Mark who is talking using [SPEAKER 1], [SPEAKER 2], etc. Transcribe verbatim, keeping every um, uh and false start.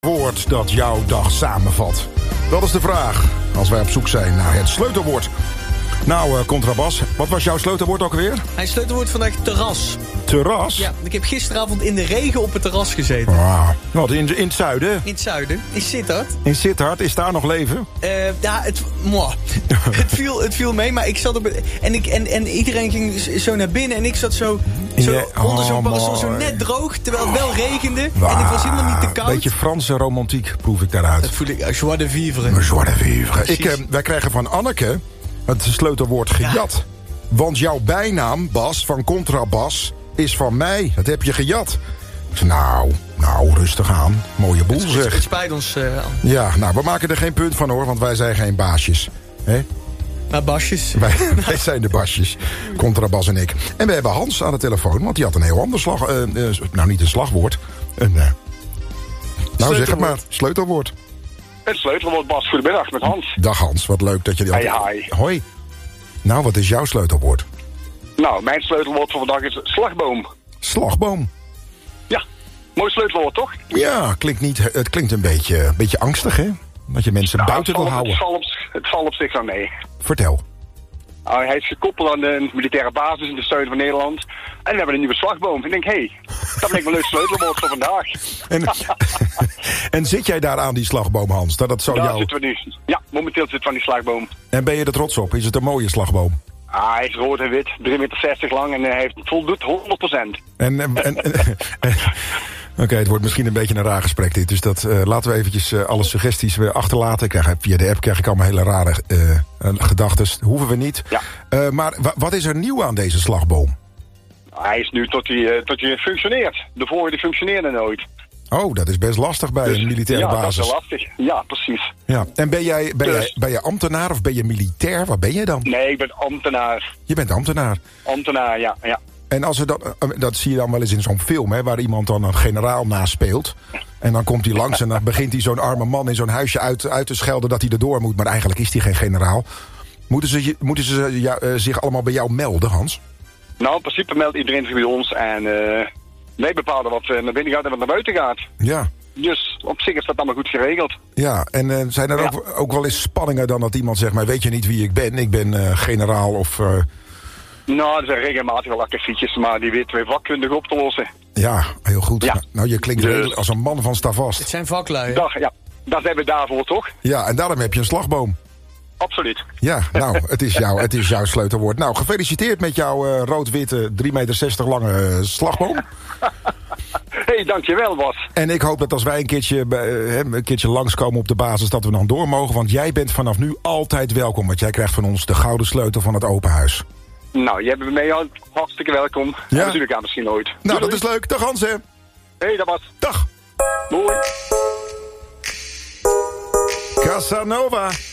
[SPEAKER 1] Woord dat jouw dag samenvat. Dat is de vraag als wij op zoek zijn naar het sleutelwoord. Nou, uh, Contrabas, wat was jouw sleutelwoord ook weer?
[SPEAKER 2] Mijn sleutelwoord vandaag terras.
[SPEAKER 1] Terras?
[SPEAKER 2] Ja, ik heb gisteravond in de regen op het terras gezeten.
[SPEAKER 1] Ah, wat, in, in het zuiden?
[SPEAKER 2] In het zuiden, in Sittard.
[SPEAKER 1] In Sittard, is daar nog leven?
[SPEAKER 2] Uh, ja, het, mwah. het, viel, het viel mee, maar ik zat op... En, ik, en, en iedereen ging zo naar binnen en ik zat zo... zo
[SPEAKER 1] ja, oh,
[SPEAKER 2] onder zo'n zo, zo net droog, terwijl het wel regende.
[SPEAKER 1] Waar,
[SPEAKER 2] en het was helemaal niet te koud.
[SPEAKER 1] Beetje Franse romantiek proef ik daaruit.
[SPEAKER 2] Dat voel ik, joie de vivre.
[SPEAKER 1] Joie de vivre. Ik, uh, wij krijgen van Anneke het sleutelwoord gejat. Ja. Want jouw bijnaam, Bas, van Contrabas, is van mij. Dat heb je gejat. Nou, nou, rustig aan. Mooie boel, zeg.
[SPEAKER 2] Het, het spijt ons, uh,
[SPEAKER 1] Ja, nou, we maken er geen punt van, hoor, want wij zijn geen baasjes. Hè?
[SPEAKER 2] Maar basjes.
[SPEAKER 1] Wij, wij zijn de basjes. Contrabas en ik. En we hebben Hans aan de telefoon, want die had een heel ander slag... Uh, uh, nou, niet een slagwoord. Een, uh, nou, zeg het maar. Sleutelwoord.
[SPEAKER 3] Het sleutelwoord, Bas. Goedemiddag, met Hans.
[SPEAKER 1] Dag Hans, wat leuk dat je die...
[SPEAKER 3] Hey, hi.
[SPEAKER 1] Hoi. Nou, wat is jouw sleutelwoord?
[SPEAKER 3] Nou, mijn sleutelwoord voor vandaag is slagboom.
[SPEAKER 1] Slagboom.
[SPEAKER 3] Ja, mooi sleutelwoord, toch?
[SPEAKER 1] Ja, klinkt niet, het klinkt een beetje, een beetje angstig, hè? Dat je mensen nou, buiten wil houden.
[SPEAKER 3] Het valt op, het valt op zich wel mee.
[SPEAKER 1] Vertel.
[SPEAKER 3] Nou, hij is gekoppeld aan de militaire basis in de zuiden van Nederland. En we hebben een nieuwe slagboom. Ik denk, hé, hey, dat lijkt me een leuk sleutelwoord voor vandaag.
[SPEAKER 1] En, en zit jij daar aan die slagboom, Hans? Dat het zo
[SPEAKER 3] Daar
[SPEAKER 1] jou...
[SPEAKER 3] zitten we nu. Ja, momenteel zit we aan die slagboom.
[SPEAKER 1] En ben je er trots op? Is het een mooie slagboom?
[SPEAKER 3] Ah, hij is rood en wit, drie meter zestig lang en hij heeft voldoet honderd procent.
[SPEAKER 1] En... en, en, en Oké, okay, het wordt misschien een beetje een raar gesprek dit. Dus dat, uh, laten we eventjes uh, alle suggesties weer achterlaten. Ik krijg, via de app krijg ik allemaal hele rare uh, gedachten. Hoeven we niet.
[SPEAKER 3] Ja.
[SPEAKER 1] Uh, maar w- wat is er nieuw aan deze slagboom?
[SPEAKER 3] Hij is nu tot hij, uh, tot hij functioneert. De vorige functioneerde nooit.
[SPEAKER 1] Oh, dat is best lastig bij dus, een militaire
[SPEAKER 3] ja,
[SPEAKER 1] basis.
[SPEAKER 3] Ja, dat is wel lastig. Ja, precies.
[SPEAKER 1] Ja. En ben jij, ben,
[SPEAKER 3] dus.
[SPEAKER 1] jij, ben jij ambtenaar of ben je militair? Wat ben je dan?
[SPEAKER 3] Nee, ik ben ambtenaar.
[SPEAKER 1] Je bent ambtenaar?
[SPEAKER 3] Ambtenaar, ja. ja.
[SPEAKER 1] En als er dan, dat zie je dan wel eens in zo'n film, hè, waar iemand dan een generaal naspeelt. En dan komt hij langs en dan begint hij zo'n arme man in zo'n huisje uit, uit te schelden dat hij erdoor moet. Maar eigenlijk is hij geen generaal. Moeten ze, moeten ze ja, uh, zich allemaal bij jou melden, Hans?
[SPEAKER 3] Nou, in principe meldt iedereen zich bij ons. En uh, wij bepalen wat uh, naar binnen gaat en wat naar buiten gaat.
[SPEAKER 1] Ja.
[SPEAKER 3] Dus op zich is dat allemaal goed geregeld.
[SPEAKER 1] Ja, en uh, zijn er ja. ook, ook wel eens spanningen dan dat iemand zegt, maar weet je niet wie ik ben? Ik ben uh, generaal of... Uh,
[SPEAKER 3] Nou, er zijn regelmatig wel akkefietjes, maar die weten wij vakkundig op te lossen.
[SPEAKER 1] Ja, heel goed.
[SPEAKER 3] Ja.
[SPEAKER 1] Nou, je klinkt dus als een man van stavast.
[SPEAKER 2] Het zijn vaklui.
[SPEAKER 3] Dag, ja, daar zijn we daarvoor, toch?
[SPEAKER 1] Ja, en daarom heb je een slagboom.
[SPEAKER 3] Absoluut.
[SPEAKER 1] Ja, nou, het is, jou, het is jouw sleutelwoord. Nou, gefeliciteerd met jouw uh, rood-witte, drie meter zestig lange uh, slagboom.
[SPEAKER 3] Hé, hey, dankjewel, Bas.
[SPEAKER 1] En ik hoop dat als wij een keertje, uh, een keertje langskomen op de basis, dat we dan door mogen. Want jij bent vanaf nu altijd welkom. Want jij krijgt van ons de gouden sleutel van het open huis.
[SPEAKER 3] Nou, jij bent bij mij hartstikke welkom. Ja. En we zien elkaar misschien nooit.
[SPEAKER 1] Nou,
[SPEAKER 3] doei,
[SPEAKER 1] dat
[SPEAKER 3] doei.
[SPEAKER 1] is leuk. Dag Hans, hè.
[SPEAKER 3] Hé, hey, dat was.
[SPEAKER 1] Dag.
[SPEAKER 3] Doei.
[SPEAKER 1] Casanova.